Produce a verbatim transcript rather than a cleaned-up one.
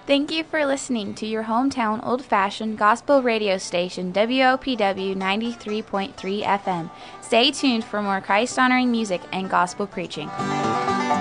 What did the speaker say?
Thank you for listening to your hometown old-fashioned gospel radio station, W O P W ninety-three point three F M. Stay tuned for more Christ-honoring music and gospel preaching.